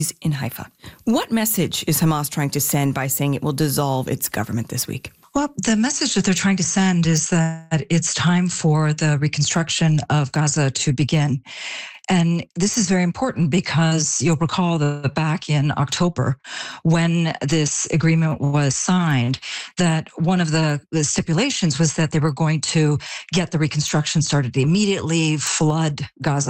in Haifa. What message is Hamas trying to send by saying it will dissolve its government this week? Well, the message that they're trying to send is that it's time for the reconstruction of Gaza to begin. And this is very important because you'll recall that back in October, when this agreement was signed, that one of the stipulations was that they were going to get the reconstruction started immediately, flood Gaza